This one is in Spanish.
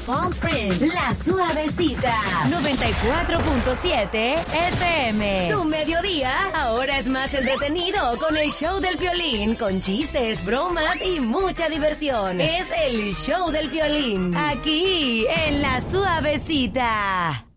Funk Friends, La Suavecita, 94.7 FM. Tu mediodía ahora es más entretenido con el show del Piolín, con chistes, bromas y mucha diversión. Es el show del Piolín, aquí en La Suavecita.